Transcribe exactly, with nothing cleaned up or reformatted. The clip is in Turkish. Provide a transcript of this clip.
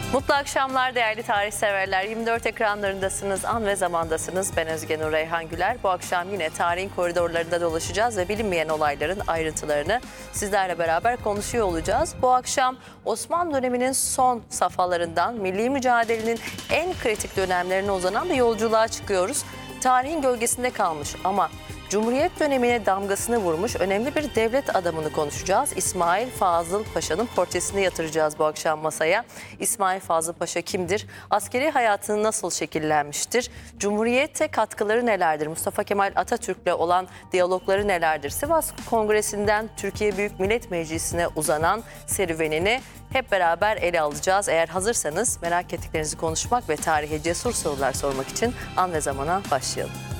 Mutlu akşamlar değerli tarih severler. yirmi dört ekranlarındasınız, an ve zamandasınız. Ben Özge Nur Reyhan Güler. Bu akşam yine tarihin koridorlarında dolaşacağız ve bilinmeyen olayların ayrıntılarını sizlerle beraber konuşuyor olacağız. Bu akşam Osmanlı döneminin son safhalarından milli mücadelenin en kritik dönemlerine uzanan bir yolculuğa çıkıyoruz. Tarihin gölgesinde kalmış ama Cumhuriyet dönemine damgasını vurmuş önemli bir devlet adamını konuşacağız. İsmail Fazıl Paşa'nın portresini yatıracağız bu akşam masaya. İsmail Fazıl Paşa kimdir? Askeri hayatını nasıl şekillenmiştir? Cumhuriyete katkıları nelerdir? Mustafa Kemal Atatürk'le olan diyalogları nelerdir? Sivas Kongresi'nden Türkiye Büyük Millet Meclisi'ne uzanan serüvenini hep beraber ele alacağız. Eğer hazırsanız merak ettiklerinizi konuşmak ve tarihe cesur sorular sormak için an ve zamana başlayalım.